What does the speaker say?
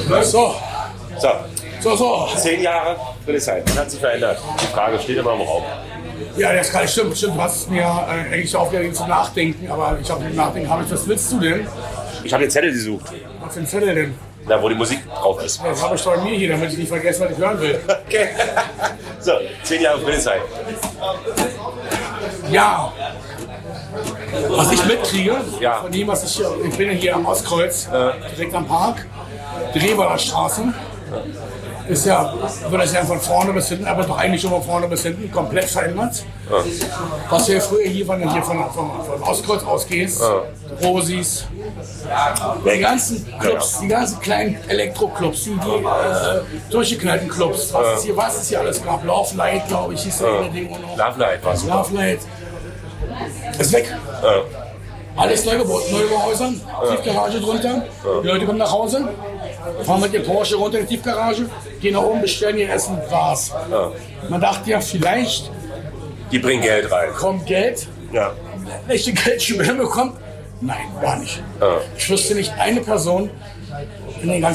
So, So, 10 Jahre Friedrichshain. Was hat sich verändert? Die Frage steht immer im Raum. ja, das kann stimmt. Du hast mir eigentlich aufgeregt zum Nachdenken, aber ich habe Nachdenken habe ich. Was willst du denn? Ich habe den Zettel gesucht, Was für ein Zettel denn? da wo die Musik drauf ist. Das habe ich bei mir hier, damit ich nicht vergesse, was ich hören will. Okay. So, 10 Jahre Friedrichshain. Ja. Was ich mitkriege, Ja. von dem, was ich bin ja hier am Ostkreuz, direkt am Park, die Revaler Straße, ist ja, würde ich sagen, von vorne bis hinten, aber doch eigentlich schon von vorne bis hinten komplett verändert. Was wir früher hier von Ostkreuz ausgehst, Rosis, die ganzen Clubs, die ganzen kleinen Elektroclubs, die durchgeknallten Clubs, was es hier alles gab, Love Light, glaube ich, hieß das Ding auch noch. Love Light war super. Love Light. Ist weg. Alles neu gebaut, Neubauhäusern, Tiefgarage drunter. Die Leute kommen nach Hause, fahren mit dem Porsche runter in die Tiefgarage, gehen nach oben, bestellen ihr Essen, war's. Man dachte ja, vielleicht Die bringen Geld rein. kommt Geld, Ja. echte Geldschwemme kommt. Nein, gar nicht. Ich wüsste nicht eine Person in den ganzen